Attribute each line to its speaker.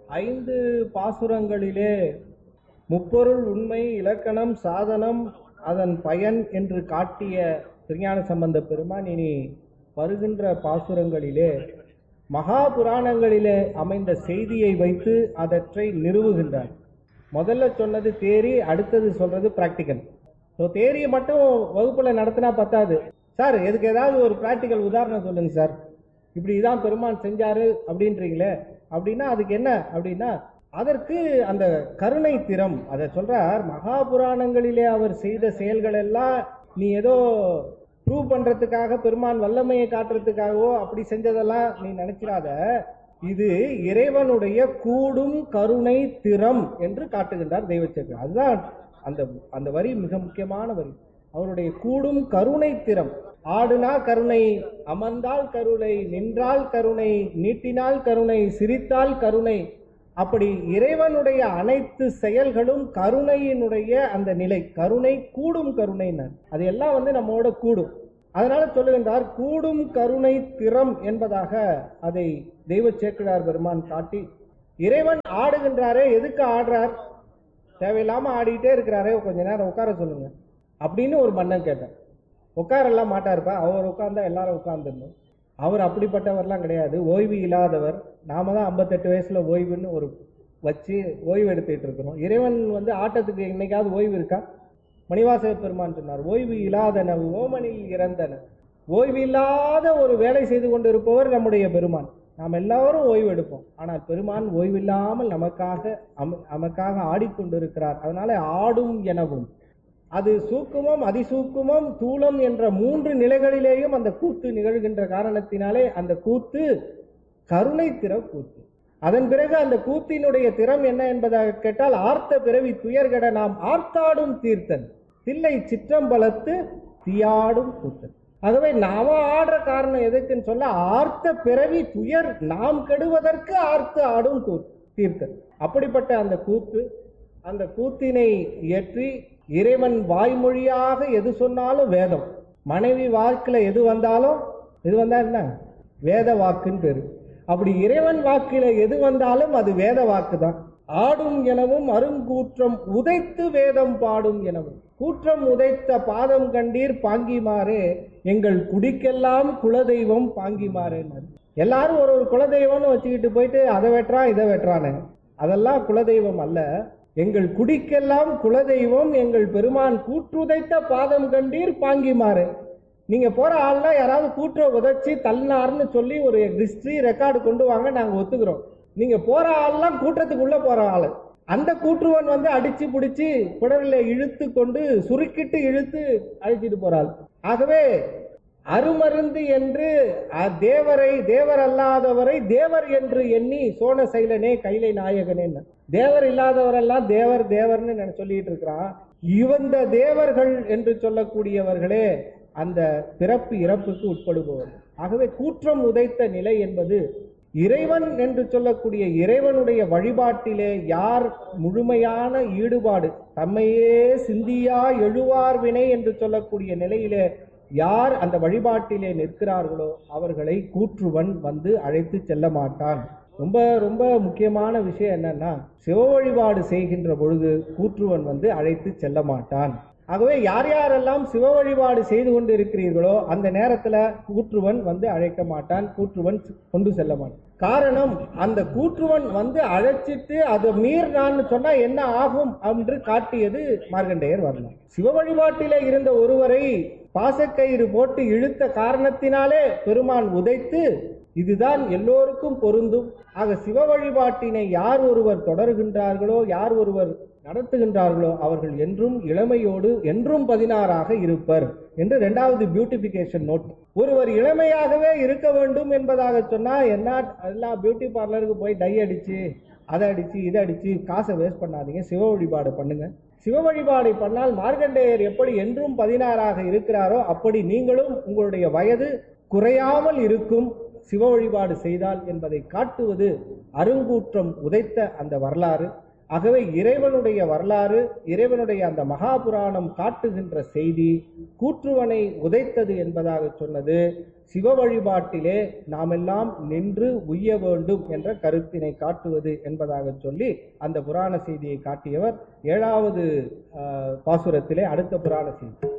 Speaker 1: 5 பாசுரங்களிலே முப்பொருள் உண்மை இலக்கணம் சாதனம் அதன் பயன் என்று காட்டிய திருஞான சம்பந்த பெருமான் இனி வருகின்ற பாசுரங்களிலே மகா புராணங்களிலே அமைந்த செய்தியை வைத்து அதற்றை நிறுவுகின்றார். முதல்ல சொன்னது தேரி, அடுத்தது சொல்றது பிராக்டிக்கல். ஸோ தேரியை மட்டும் வகுப்புல நடத்தினா பத்தாது. சார் எதுக்கு ஏதாவது ஒரு பிராக்டிக்கல் உதாரணம் சொல்லுங்க சார், இப்படி இதான் பெருமான் செஞ்சாரு அப்படின்றீங்களே அப்படின்னா அதுக்கு என்ன அப்படின்னா அதற்கு அந்த கருணை திறம் அதை சொல்றார். மகாபுராணங்களிலே அவர் செய்த செயல்கள் எல்லாம் நீ ஏதோ ப்ரூவ் பண்றதுக்காக பெருமான் வல்லமையை காட்டுறதுக்காகவோ அப்படி செஞ்சதெல்லாம் நீ நினைச்சிடாத. இது இறைவனுடைய கூடும் கருணை திறம் என்று காட்டுகின்றார் தெய்வச்சக்கரம். அதுதான் அந்த வரி மிக முக்கியமான வரி. அவருடைய கூடும் கருணை திறம். ஆடுனா கருணை, அமர்ந்தால் கருணை, நின்றால் கருணை, நீட்டினால் கருணை, சிரித்தால் கருணை. அப்படி இறைவனுடைய அனைத்து செயல்களும் கருணையினுடைய அந்த நிலை. கருணை கூடும் கருணைனர் அது எல்லாம் நம்மோட கூடும். அதனால சொல்லுகின்றார் கூடும் கருணை திறம் என்பதாக அதை தெய்வ சேக்கிழார் பெருமான் காட்டி, இறைவன் ஆடுகின்றாரே எதுக்கு ஆடுறார்? தேவையில்லாம ஆடிட்டே இருக்கிறாரே, கொஞ்ச நேரம் உட்கார சொல்லுங்க அப்படின்னு ஒரு மன்னன் கேட்டார். உட்காரெல்லாம் மாட்டாருப்பா, அவர் உட்கார்ந்தா எல்லாரும் உட்கார்ந்துடணும். அவர் அப்படிப்பட்டவர்லாம் கிடையாது, ஓய்வு இல்லாதவர். நாம தான் 58 வயசுல ஓய்வுன்னு ஒரு வச்சு ஓய்வு எடுத்துட்டு இருக்கிறோம். இறைவன் ஆட்டத்துக்கு இன்னைக்காவது ஓய்வு இருக்கா? மணிவாசக பெருமான் சொன்னார், ஓய்வு இல்லாதன ஓமனில் இறந்தன. ஓய்வு இல்லாத ஒரு வேலை செய்து கொண்டு இருப்பவர் நம்முடைய பெருமான். நாம் எல்லாரும் ஓய்வு எடுப்போம், ஆனால் பெருமான் ஓய்வில்லாமல் நமக்காக ஆடிக்கொண்டிருக்கிறார். அதனால ஆடும் எனவும் அது சூக்குமம் அதிசூக்குமம் தூளம் என்ற 3 நிலைகளிலேயும் அந்த கூத்து நிகழ்கின்ற காரணத்தினாலே அந்த கூத்து கருணை திற கூத்து. அதன் பிறகு அந்த கூத்தினுடைய திறம் என்ன என்பதாக கேட்டால், ஆர்த்த பிறவி துயர்கட நாம் ஆர்த்தாடும் தீர்த்தன் தில்லை சிற்றம்பலத்து தீயாடும் கூத்தன். ஆகவே நாம ஆடுற காரணம் எதுக்குன்னு சொல்ல, ஆர்த்த பிறவி துயர் நாம் கெடுவதற்கு ஆர்த்து ஆடும் தீர்த்தன். அப்படிப்பட்ட அந்த கூத்து, அந்த கூத்தினை இயற்றி இறைவன் வாய்மொழியாக எது சொன்னாலும் வேதம். மனைவி வாக்குல எது வந்தாலும் எது வந்தா என்ன? வேத வாக்குன்னு பேரு. அப்படி இறைவன் வாக்கில எது வந்தாலும் அது வேத வாக்கு தான். ஆடும் எனவும் அருங்கூற்றம் உதைத்து வேதம் பாடும் எனவும். கூற்றம் உதைத்த பாதம் கண்டீர் பாங்கிமாறே எங்கள் குடிக்கெல்லாம் குலதெய்வம் பாங்கிமாறே. எல்லாரும் ஒரு குலதெய்வம்னு வச்சுக்கிட்டு போயிட்டு அதை வெட்டுறான் இதை வெட்டுறானே, அதெல்லாம் குலதெய்வம் அல்ல. எங்கள் குடிக்கெல்லாம் குலதெய்வம் எங்கள் பெருமான் கூற்றுதைத்த பாதம் கண்டீர் பாங்கிமாறு. நீங்க போற ஆள்லாம் யாராவது கூற்ற உதைச்சி தள்ளினார்னு சொல்லி ஒரு ஹிஸ்டரி ரெக்கார்டு கொண்டு வாங்க, நாங்க ஒத்துக்கிறோம். நீங்க போற ஆள்லாம் கூட்டத்துக்குள்ள போற ஆளு. அந்த கூற்றுவன் அடிச்சு பிடிச்சி குடலில் இழுத்து கொண்டு சுருக்கிட்டு இழுத்து அழிச்சிட்டு போறாள். ஆகவே அருமருந்து என்று தேவர் அல்லாதவரை தேவர் என்று எண்ணி சோன சைலனே கைலை நாயகனே. தேவர் இல்லாதவரெல்லாம் தேவர் தேவர்னு சொல்லிட்டு இருக்கிறான். இவந்த தேவர்கள் என்று சொல்லக்கூடியவர்களே அந்த பிறப்பு இறப்புக்கு உட்படுபவர். ஆகவே கூற்றம் உதைத்த நிலை என்பது இறைவன் என்று சொல்லக்கூடிய இறைவனுடைய வழிபாட்டிலே யார் முழுமையான ஈடுபாடு, தம்மையே சிந்தியா எழுவார் வினை என்று சொல்லக்கூடிய நிலையிலே யார் அந்த வழிபாட்டிலே நிற்கிறார்களோ அவர்களை கூற்றுவன் அழைத்து செல்ல மாட்டான். ரொம்ப ரொம்ப முக்கியமான விஷயம் என்னன்னா, சிவ வழிபாடு செய்கின்ற பொழுது கூற்றுவன் அழைத்து செல்ல மாட்டான். ஆகவே யார் யாரெல்லாம் சிவ வழிபாடு செய்து கொண்டு இருக்கிறீர்களோ அந்த நேரத்துல கூற்றுவன் அழைக்க மாட்டான், கூற்றுவன் கொண்டு செல்ல மாட்டான். காரணம், அந்த கூற்றுவன் அழைச்சிட்டு அதை மீறினான்னு சொன்னா என்ன ஆகும் என்று காட்டியது மார்க்கண்டேயர் வரலாம். சிவ வழிபாட்டிலே இருந்த ஒருவரை பாசக்கயிறு போட்டு இழுத்த காரணத்தினாலே பெருமான் உதைத்து இதுதான் எல்லோருக்கும் பொருந்தும். ஆக சிவ வழிபாட்டினை யார் ஒருவர் தொடர்கின்றார்களோ, யார் ஒருவர் நடத்துகின்றார்களோ அவர்கள் என்றும் இளமையோடு என்றும் 16ஆக இருப்பர் என்று 2வது பியூட்டிபிகேஷன் நோட். ஒருவர் இளமையாகவே இருக்க வேண்டும் என்பதாக சொன்னா என்ன, எல்லா பியூட்டி பார்லருக்கு போய் டை அடிச்சு அதை அடிச்சு இதை அடிச்சு காசை வேஸ்ட் பண்ணாதீங்க, சிவ வழிபாடு பண்ணுங்க. சிவ வழிபாடு பண்ணால் மார்க்கண்டேயர் எப்படி என்றும் 16ஆக இருக்கிறாரோ அப்படி நீங்களும் உங்களுடைய வயது குறையாமல் இருக்கும் சிவ வழிபாடு செய்தால் என்பதை காட்டுவது அருங்கூற்றம் உதைத்த அந்த வரலாறு. ஆகவே இறைவனுடைய வரலாறு, இறைவனுடைய அந்த மகாபுராணம் காட்டுகின்ற செய்தி கூற்றுவனை உதைத்தது என்பதாக சொன்னது சிவ வழிபாட்டிலே நாமெல்லாம் நின்று உய்ய வேண்டும் என்ற கருத்தினை காட்டுவது என்பதாக சொல்லி அந்த புராண செய்தியை காட்டியவர் 7வது பாசுரத்திலே அடுத்த புராண செய்தி.